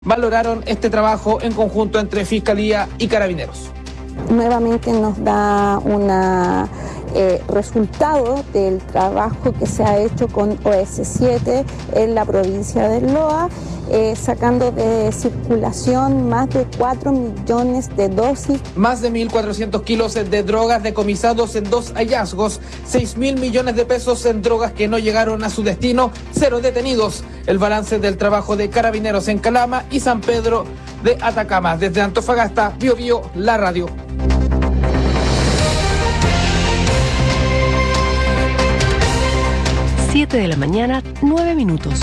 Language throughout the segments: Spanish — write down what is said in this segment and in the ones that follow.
valoraron este trabajo en conjunto entre Fiscalía y Carabineros. Nuevamente nos da un resultado del trabajo que se ha hecho con OS7 en la provincia de Loa, sacando de circulación más de 4 millones de dosis. Más de 1.400 kilos de drogas decomisados en 2 hallazgos, 6.000 millones de pesos en drogas que no llegaron a su destino, 0 detenidos. El balance del trabajo de Carabineros en Calama y San Pedro de Atacama. Desde Antofagasta, Bío Bío, la radio. De la mañana, 9 minutos.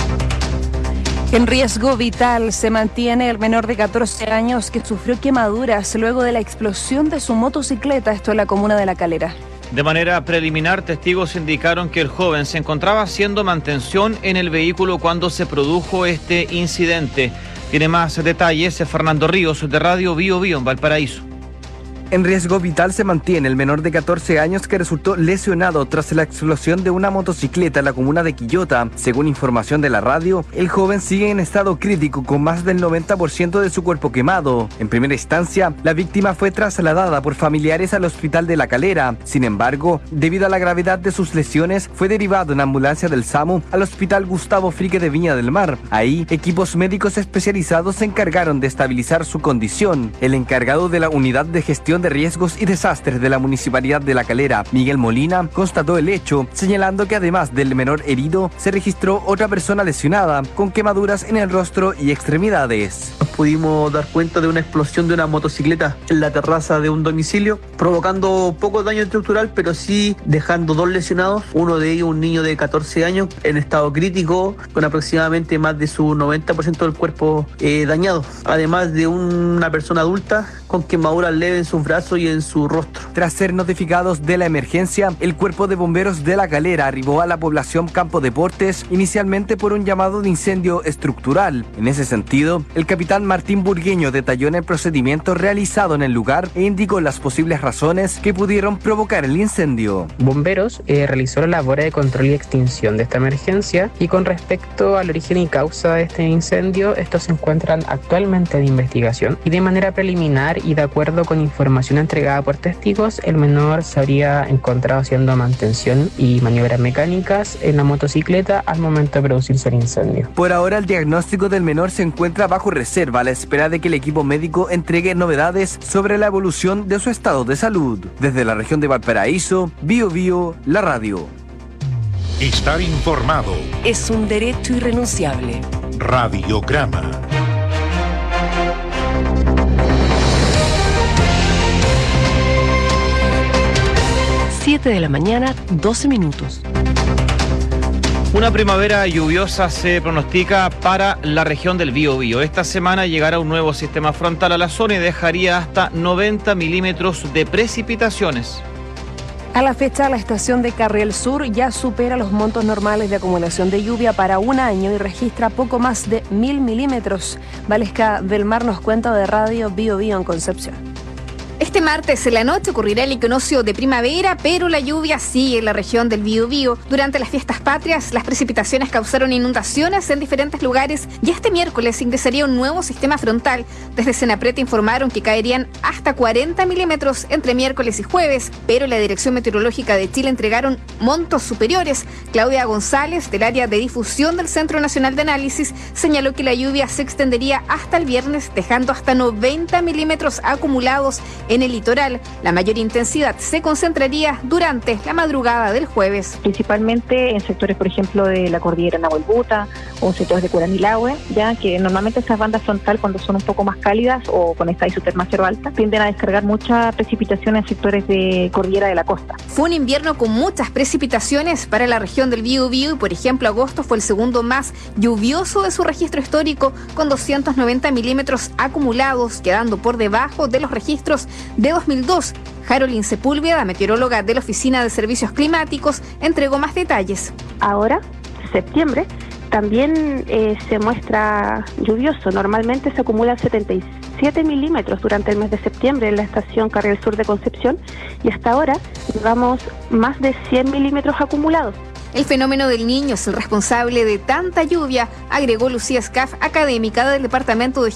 En riesgo vital se mantiene el menor de 14 años que sufrió quemaduras luego de la explosión de su motocicleta, esto en la comuna de La Calera. De manera preliminar, testigos indicaron que el joven se encontraba haciendo mantención en el vehículo cuando se produjo este incidente. Tiene más detalles Fernando Ríos de Radio Bío Bío en Valparaíso. En riesgo vital se mantiene el menor de 14 años que resultó lesionado tras la explosión de una motocicleta en la comuna de Quillota. Según información de la radio, el joven sigue en estado crítico con más del 90% de su cuerpo quemado. En primera instancia, la víctima fue trasladada por familiares al hospital de La Calera. Sin embargo, debido a la gravedad de sus lesiones, fue derivado en ambulancia del SAMU al hospital Gustavo Frique de Viña del Mar. Ahí, equipos médicos especializados se encargaron de estabilizar su condición. El encargado de la unidad de gestión de riesgos y desastres de la Municipalidad de La Calera, Miguel Molina, constató el hecho, señalando que además del menor herido, se registró otra persona lesionada, con quemaduras en el rostro y extremidades. Pudimos dar cuenta de una explosión de una motocicleta en la terraza de un domicilio, provocando poco daño estructural, pero sí dejando 2 lesionados, uno de ellos un niño de 14 años en estado crítico, con aproximadamente más de su 90% del cuerpo dañado, además de una persona adulta con quemaduras leves en sus brazos y en su rostro. Tras ser notificados de la emergencia, el Cuerpo de Bomberos de La Calera arribó a la población Campo Deportes, inicialmente por un llamado de incendio estructural. En ese sentido, el capitán Martín Burgueño detalló en el procedimiento realizado en el lugar e indicó las posibles razones que pudieron provocar el incendio. Bomberos realizó la labor de control y extinción de esta emergencia, y con respecto al origen y causa de este incendio, estos se encuentran actualmente en investigación, y de manera preliminar y de acuerdo con información entregada por testigos, el menor se habría encontrado haciendo mantención y maniobras mecánicas en la motocicleta al momento de producirse el incendio. Por ahora, el diagnóstico del menor se encuentra bajo reserva a la espera de que el equipo médico entregue novedades sobre la evolución de su estado de salud. Desde la región de Valparaíso, Bío Bío, la radio. Estar informado es un derecho irrenunciable. Radiograma. 7 de la mañana, 12 minutos. Una primavera lluviosa se pronostica para la región del Biobío. Esta semana llegará un nuevo sistema frontal a la zona y dejaría hasta 90 milímetros de precipitaciones. A la fecha, la estación de Carriel Sur ya supera los montos normales de acumulación de lluvia para un año y registra poco más de 1.000 milímetros. Valesca del Mar nos cuenta de Radio Bío Bío en Concepción. Este martes en la noche ocurrirá el equinoccio de primavera, pero la lluvia sigue en la región del Biobío. Durante las fiestas patrias, las precipitaciones causaron inundaciones en diferentes lugares y este miércoles ingresaría un nuevo sistema frontal. Desde Senapred informaron que caerían hasta 40 milímetros entre miércoles y jueves, pero la Dirección Meteorológica de Chile entregaron montos superiores. Claudia González, del área de difusión del Centro Nacional de Análisis, señaló que la lluvia se extendería hasta el viernes, dejando hasta 90 milímetros acumulados en el litoral. La mayor intensidad se concentraría durante la madrugada del jueves. Principalmente en sectores, por ejemplo, de la cordillera Nahuelbuta o sectores de Curanilahue, ya que normalmente esas bandas frontal, cuando son un poco más cálidas o con esta isoterma cero alta, tienden a descargar mucha precipitación en sectores de cordillera de la costa. Fue un invierno con muchas precipitaciones para la región del Biobío y, por ejemplo, agosto fue el segundo más lluvioso de su registro histórico, con 290 milímetros acumulados, quedando por debajo de los registros de 2002. Jarolín Sepúlveda, meteoróloga de la Oficina de Servicios Climáticos, entregó más detalles. Ahora, septiembre, también se muestra lluvioso. Normalmente se acumulan 77 milímetros durante el mes de septiembre en la estación Carriel Sur de Concepción y hasta ahora llevamos más de 100 milímetros acumulados. El fenómeno del Niño es el responsable de tanta lluvia, agregó Lucía Scaff, académica del Departamento de